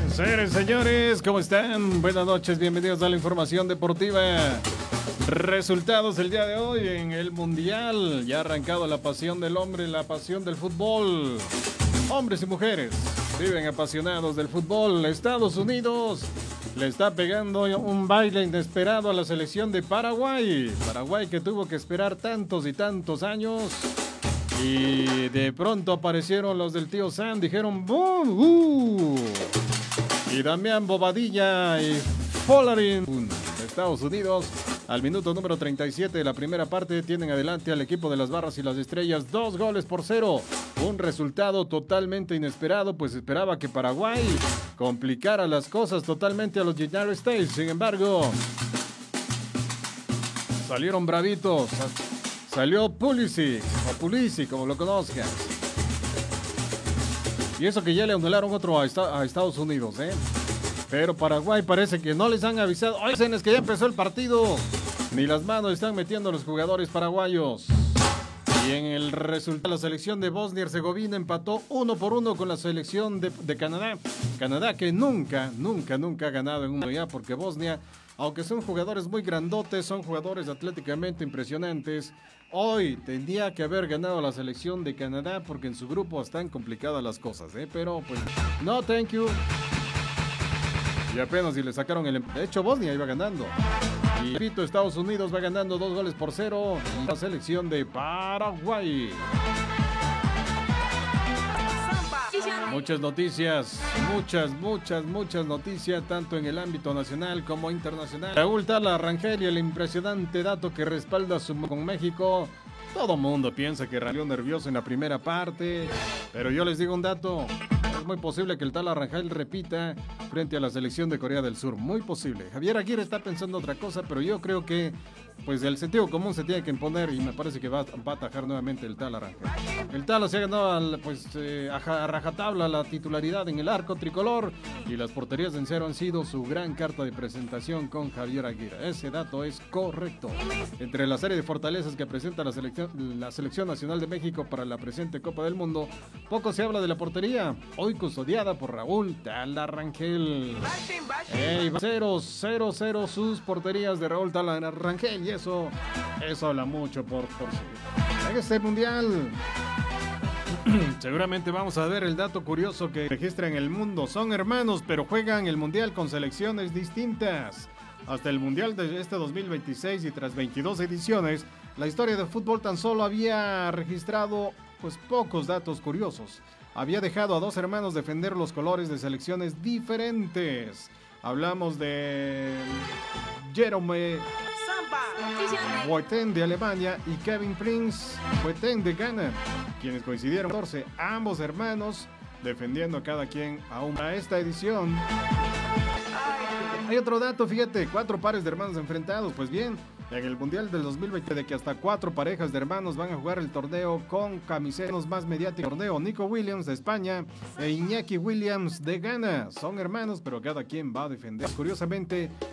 Señores, señores, ¿cómo están? Buenas noches, bienvenidos a la información deportiva. Resultados del día de hoy en el Mundial. Ya ha arrancado la pasión del hombre, la pasión del fútbol. Hombres y mujeres viven apasionados del fútbol. Estados Unidos le está pegando un baile inesperado a la selección de Paraguay. Paraguay que tuvo que esperar tantos y tantos años. Y de pronto aparecieron los del tío Sam, dijeron ¡bum! Y Damián Bobadilla y Folarin de Estados Unidos al minuto número 37 de la primera parte tienen adelante al equipo de las Barras y las Estrellas 2-0. Un resultado totalmente inesperado, pues esperaba que Paraguay complicara las cosas totalmente a los United States. Sin embargo, salieron bravitos. Salió Pulisic, o Pulisic, como lo conozcas. Y eso que ya le anularon otro a Estados Unidos, ¿eh? Pero Paraguay parece que no les han avisado. Oigan, es que ya empezó el partido. Ni las manos están metiendo los jugadores paraguayos. Y en el resultado, la selección de Bosnia y Herzegovina empató 1-1 con la selección de Canadá. Canadá que nunca ha ganado en un mundial, porque Bosnia, aunque son jugadores muy grandotes, son jugadores atléticamente impresionantes. Hoy tendría que haber ganado la selección de Canadá porque en su grupo están complicadas las cosas, ¿eh? Pero pues, no, thank you. Y apenas si le sacaron el... De hecho, Bosnia iba ganando. Y repito, Estados Unidos va ganando 2-0. Y la selección de Paraguay. Muchas noticias, muchas noticias, tanto en el ámbito nacional como internacional. Raúl Tala Rangel y el impresionante dato que respalda con México. Todo mundo piensa que salió nervioso en la primera parte, pero yo les digo un dato. Es muy posible que el Tala Rangel repita frente a la selección de Corea del Sur. Muy posible. Javier Aguirre está pensando otra cosa, pero yo creo que pues el sentido común se tiene que imponer y me parece que va a atajar nuevamente el Tala Rangel. El Tala se ha ganado a rajatabla la titularidad en el arco tricolor y las porterías en cero han sido su gran carta de presentación con Javier Aguirre. Ese dato es correcto. Entre la serie de fortalezas que presenta la selección nacional de México para la presente Copa del Mundo, poco se habla de la portería, hoy custodiada por Raúl Tala Rangel. 0-0 sus porterías de Raúl Tala Rangel y eso habla mucho por sí. En este mundial seguramente vamos a ver el dato curioso que registra en el mundo. Son hermanos, pero juegan el mundial con selecciones distintas. Hasta el mundial de este 2026 y tras 22 ediciones, la historia del fútbol tan solo había registrado pues pocos datos curiosos. Había dejado a dos hermanos defender los colores de selecciones diferentes. Hablamos de Jerome Boateng de Alemania y Kevin Prince Boateng de Ghana, quienes coincidieron 14, ambos hermanos defendiendo cada quien a esta edición. Hay otro dato, fíjate, 4 pares de hermanos enfrentados. Pues bien, en el Mundial del 2020 de que hasta 4 parejas de hermanos van a jugar el torneo con camisetas más mediáticos. Torneo Nico Williams de España e Iñaki Williams de Ghana. Son hermanos, pero cada quien va a defender. Curiosamente,